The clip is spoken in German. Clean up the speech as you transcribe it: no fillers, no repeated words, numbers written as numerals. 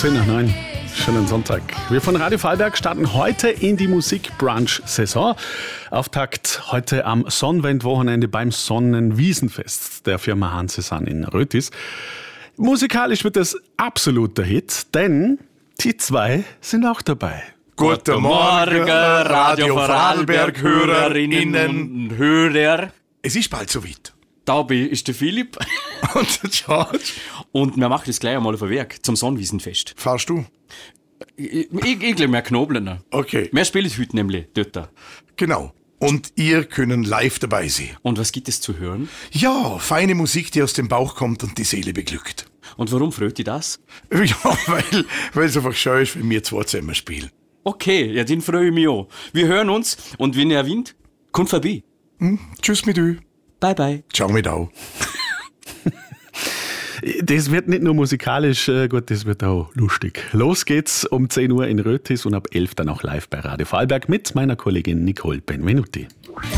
10 nach 9. Schönen Sonntag. Wir von Radio Vorarlberg starten heute in die Musikbrunch-Saison. Auftakt heute am Sonnenwendwochenende beim Sonnenwiesenfest der Firma Hansesan in Rötis. Musikalisch wird es absoluter Hit, denn die zwei sind auch dabei. Guten Morgen, Radio Vorarlberg, Hörerinnen und Hörer. Es ist bald soweit. Da ist der Philipp. Und der George. Und wir machen das gleich einmal auf den Werk zum Sonnenwiesenfest. Fahrst du? Ich glaube, wir knobeln. Okay. Wir spielen heute nämlich dort. Genau. Und ihr könnt live dabei sein. Und was gibt es zu hören? Ja, feine Musik, die aus dem Bauch kommt und die Seele beglückt. Und warum freut dich das? Ja, weil es einfach schön ist, wenn wir zwei zusammen spielen. Okay, ja, den freue ich mich auch. Wir hören uns und wenn ihr winnt, kommt vorbei. Tschüss mit euch. Bye, bye. Ciao mit auch. Das wird nicht nur musikalisch gut, das wird auch lustig. Los geht's um 10 Uhr in Rötis und ab 11 dann auch live bei Radio Vorarlberg mit meiner Kollegin Nicole Benvenuti.